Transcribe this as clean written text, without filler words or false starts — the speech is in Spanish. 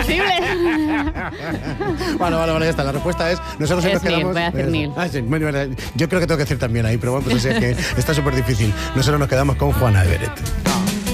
imposible. Vale, ya está. La respuesta es... Nosotros Es nos quedamos... Neil, voy a decir Neil. Sí, bueno, yo creo que tengo que decir también ahí, pero bueno, pues es que está súper difícil. Nosotros nos quedamos con Juana Everett.